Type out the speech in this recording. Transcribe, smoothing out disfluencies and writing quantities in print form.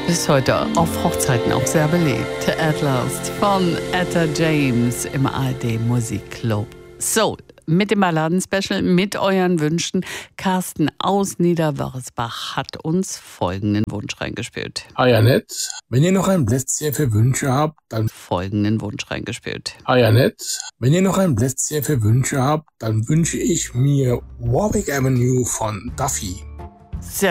Bis heute auf Hochzeiten auch sehr beliebt. At Last von Etta James im ARD Musikclub. So, mit dem Balladen-Special, mit euren Wünschen. Carsten aus Niederwörisbach hat uns folgenden Wunsch reingespielt. Janett, wenn ihr noch ein Plätzchen für Wünsche habt, dann Folgenden Wunsch reingespielt. Janett, wenn ihr noch ein Plätzchen für Wünsche habt, dann wünsche ich mir Warwick Avenue von Duffy. Sehr